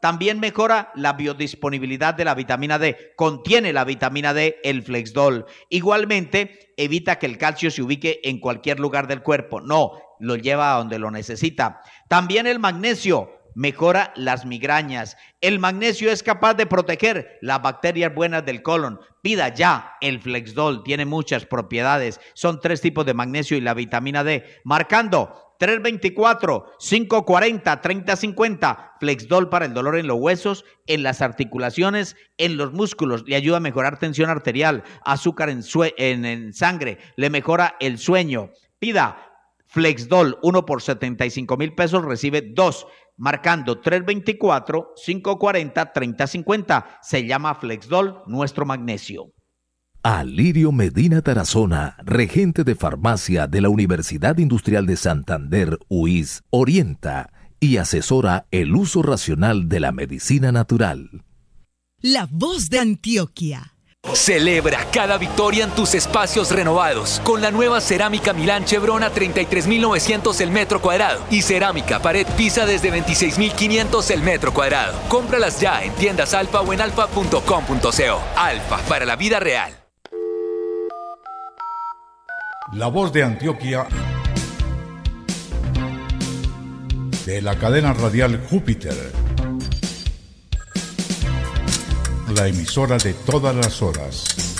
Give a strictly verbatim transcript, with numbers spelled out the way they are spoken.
También mejora la biodisponibilidad de la vitamina D. Contiene la vitamina D el Flexdol. Igualmente, evita que el calcio se ubique en cualquier lugar del cuerpo. No, lo lleva a donde lo necesita. También el magnesio mejora las migrañas. El magnesio es capaz de proteger las bacterias buenas del colon. Pida ya el Flexdol. Tiene muchas propiedades. Son tres tipos de magnesio y la vitamina D. Marcando tres veinticuatro, cinco cuarenta, treinta cincuenta. Flexdol para el dolor en los huesos, en las articulaciones, en los músculos. Le ayuda a mejorar tensión arterial, azúcar en, sue- en, en sangre. Le mejora el sueño. Pida Flexdol, uno por setenta y cinco mil pesos, recibe dos. Marcando tres veinticuatro, cinco cuarenta, treinta cincuenta. Se llama Flexdol, nuestro magnesio. Alirio Medina Tarazona, regente de farmacia de la Universidad Industrial de Santander, U I S, orienta y asesora el uso racional de la medicina natural. La voz de Antioquia. Celebra cada victoria en tus espacios renovados con la nueva cerámica Milán Chevron a treinta y tres mil novecientos el metro cuadrado y cerámica pared Pisa desde veintiséis mil quinientos el metro cuadrado. Cómpralas ya en tiendas Alfa o en alfa punto com punto co. Alfa, para la vida real. La voz de Antioquia, de la cadena radial Júpiter, la emisora de todas las horas.